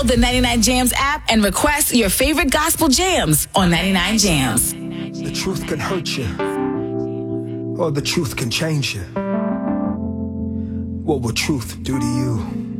the 99 Jams app and request your favorite gospel jams on 99 Jams. The truth can hurt you, or the truth can change you. What will truth do to you?